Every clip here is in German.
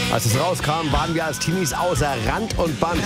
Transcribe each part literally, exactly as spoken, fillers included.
Als es rauskam, waren wir als Teenies außer Rand und Band.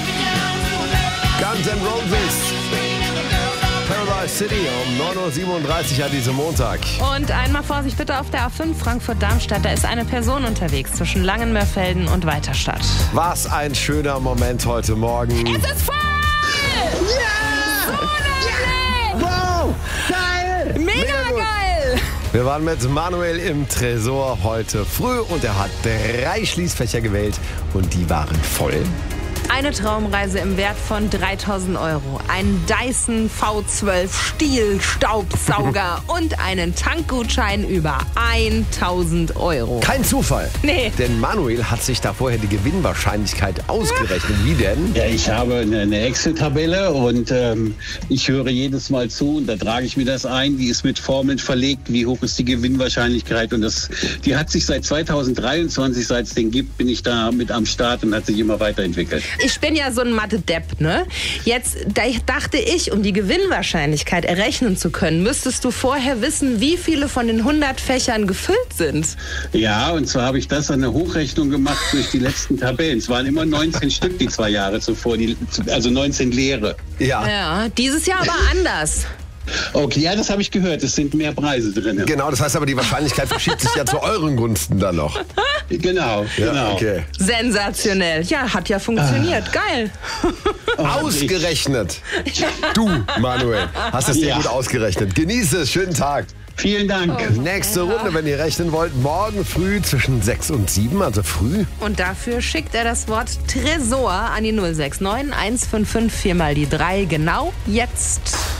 Guns N' Roses. Paradise City um neun Uhr siebenunddreißig an diesem Montag. Und einmal Vorsicht bitte auf der A fünf Frankfurt-Darmstadt. Da ist eine Person unterwegs zwischen Langenmörfelden und Weiterstadt. Was ein schöner Moment heute Morgen. Es ist voll! Ja! So nämlich! Wow! Geil! Mega, Mega gut. geil! Wir waren mit Manuel im Tresor heute früh und er hat drei Schließfächer gewählt und die waren voll. Eine Traumreise im Wert von dreitausend Euro, ein Dyson V zwölf Stiel-Staubsauger und einen Tankgutschein über tausend Euro. Kein Zufall. Nee. Denn Manuel hat sich da vorher die Gewinnwahrscheinlichkeit ausgerechnet. Wie denn? Ja, ich habe eine, eine Excel-Tabelle und ähm, ich höre jedes Mal zu und da trage ich mir das ein. Die ist mit Formeln verlegt, wie hoch ist die Gewinnwahrscheinlichkeit. Und das, die hat sich seit zweitausenddreiundzwanzig, seit es den gibt, bin ich da mit am Start und hat sich immer weiterentwickelt. Ich bin ja so ein Mathe-Depp, ne? Jetzt da dachte ich, um die Gewinnwahrscheinlichkeit errechnen zu können, müsstest du vorher wissen, wie viele von den hundert Fächern gefüllt sind. Ja, und zwar habe ich das an der Hochrechnung gemacht durch die letzten Tabellen. Es waren immer neunzehn Stück die zwei Jahre zuvor, die, also neunzehn leere. Ja. Ja, dieses Jahr aber anders. Okay, ja, das habe ich gehört. Es sind mehr Preise drin. Genau, das heißt aber, die Wahrscheinlichkeit verschiebt sich ja zu euren Gunsten dann noch. Genau, Ja, genau. okay. Sensationell. Ja, hat ja funktioniert. Ah. Geil. Ausgerechnet. Du, Manuel, hast es sehr Ja. gut ausgerechnet. Genieße es, schönen Tag. Vielen Dank. Nächste Runde, wenn ihr rechnen wollt, morgen früh zwischen sechs und sieben, also früh. Und dafür schickt er das Wort Tresor an die null sechs neun eins fünf fünf vier mal die drei. Genau jetzt.